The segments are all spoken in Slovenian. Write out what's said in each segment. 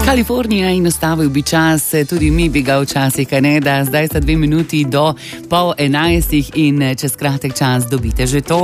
Kalifornija in ustavil bi čas, tudi mi bi ga včasih, kaj ne, da zdaj sta 2 minuti do 10:30 in čez kratek čas dobite že to.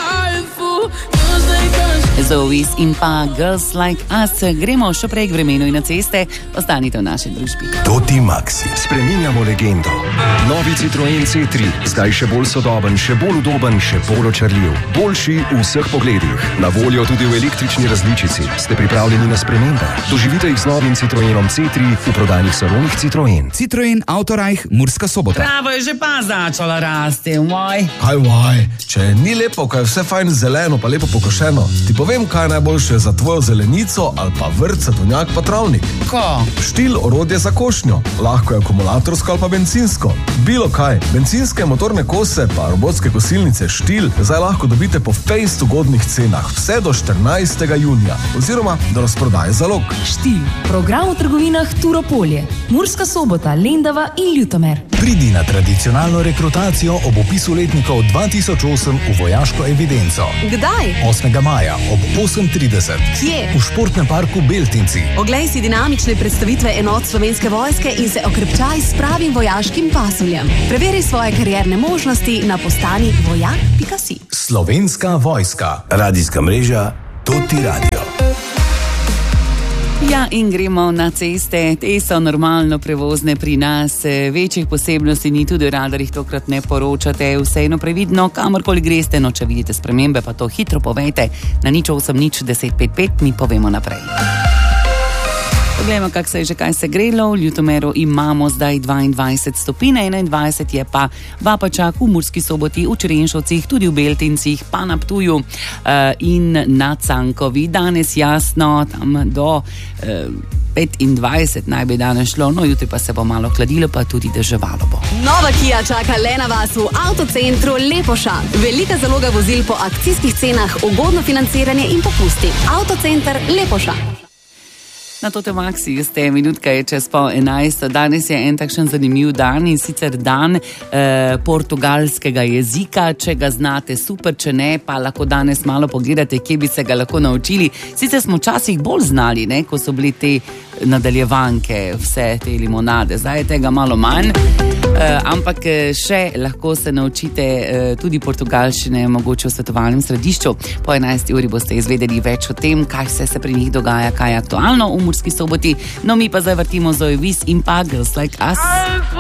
Zoe in pa Girls Like Us. Gremo še prej k vremenu in na ceste. Ostanite v naši družbi. Toti Maxi. Spreminjamo legendo. Novi Citroen C3. Zdaj še bolj sodoben, še bolj udoben, še bolj očarljiv. Boljši v vseh pogledih. Na voljo tudi v električni različici. Ste pripravljeni na spremembe? Doživite jih z novim Citroenom C3 v prodajnih salonih Citroen. Citroen Autorajh, Murska Sobota. Trava je že pa začala rasti, moj. Kaj vaj? Če ni lepo, ko je vse fajn zeleno pa lepo pokošeno, ti povem, kaj je najboljše za tvojo zelenico ali pa vrt, sadovnjak pa travnik. Ko? Štil orodje za košnjo. Lahko je akumulatorsko ali pa bencinsko. Bilo kaj. Bencinske motorne kose pa robotske kosilnice Štil zdaj lahko dobite po fejst ugodnih cenah vse do 14. junija oziroma do razprodaje zalog. Štil. Program v trgovinah Turopolje, Murska Sobota, Lendava in Ljutomer. Pridi na tradicionalno rekrutacijo ob opisu letnikov 2008 v vojaško evidenco. Kdaj? 8. maja ob 8:30. Kje? V športnem parku Beltinci. Oglej si dinamične predstavitve enot Slovenske vojske in se okrepčaj s pravim vojaškim pasuljem. Preveri svoje karierne možnosti na postani vojak.si. Slovenska vojska. Radijska mreža Toti Radio. Ja, in gremo na ceste. Te so normalno prevozne pri nas. Večjih posebnosti ni, tudi radarjih tokrat ne poročate. Vseeno previdno, kamorkoli greste, no če vidite spremembe, pa to hitro povejte na 0800 1055, mi povemo naprej. Poglejmo, kako se je že kaj segrelo. V Ljutomeru imamo zdaj 22 stopinj, 21 je pa v Apačah, v Murski Soboti, v Črenšovcih, tudi v Beltincih, pa na Ptuju in na Cankovi. Danes jasno, tam do 25 naj bi danes šlo, no jutri pa se bo malo hladilo, pa tudi deževalo bo. Nova Kia čaka le na vas v avtocentru Lepoša. Velika zaloga vozil po akcijskih cenah, ugodno financiranje in popusti. Avtocenter Lepoša. Na Toti Maxi ste, minutka je čez 10:30. Danes je en takšen zanimiv dan in sicer dan portugalskega jezika. Če ga znate, super, če ne, pa lahko danes malo pogledate, kje bi se ga lahko naučili. Sicer smo včasih bolj znali, ne, ko so bili te nadaljevanke, vse te limonade. Zdaj je tega malo manj, ampak še lahko se naučite tudi portugalščine, mogoče v svetovalnem središču. Po 11. uri boste izvedeli več o tem, kaj vse se pri njih dogaja, kaj je aktualno v Murski Soboti. No, mi pa zdaj vrtimo Zoe in pa Girls Like Us.